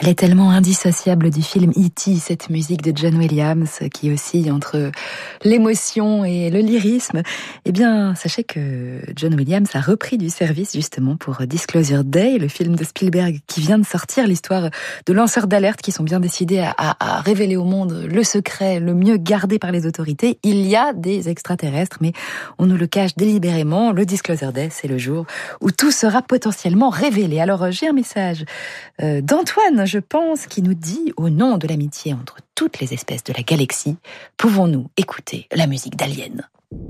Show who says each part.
Speaker 1: Elle est tellement indissociable du film E.T., cette musique de John Williams qui oscille entre l'émotion et le lyrisme. Eh bien, sachez que John Williams a repris du service justement pour Disclosure Day, le film de Spielberg qui vient de sortir, l'histoire de lanceurs d'alerte qui sont bien décidés à révéler au monde le secret le mieux gardé par les autorités. Il y a des extraterrestres, mais on nous le cache délibérément. Le Disclosure Day, c'est le jour où tout sera potentiellement révélé. Alors, j'ai un message d'Antoine, je pense, qui nous dit, au nom de l'amitié entre toutes les espèces de la galaxie, pouvons-nous écouter la musique d'Alien ?